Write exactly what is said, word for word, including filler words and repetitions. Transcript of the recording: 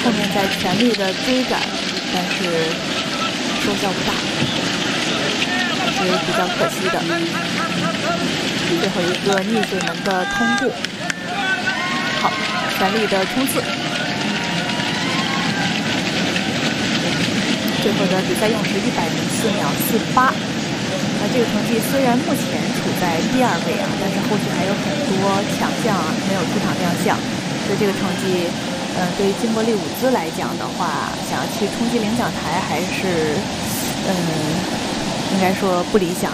后面在全力的追赶，但是收效不大，还是比较可惜的。最后一个逆水门的通过，好，全力的冲刺。最后的比赛用时一百零四秒四八。那这个成绩虽然目前处在第二位啊，但是后续还有很多强项啊没有出场亮相，所以这个成绩，嗯、呃，对于金伯利伍兹来讲的话，想要去冲击领奖台还是，嗯，应该说不理想。